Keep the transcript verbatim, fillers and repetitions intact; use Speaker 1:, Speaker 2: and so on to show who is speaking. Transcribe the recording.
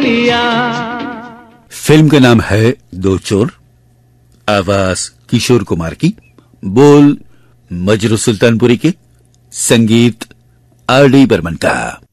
Speaker 1: गोलियां।
Speaker 2: फिल्म का नाम है दो चोर, आवाज किशोर कुमार की, बोल मजरू सुल्तानपुरी के, संगीत आर डी बर्मन का।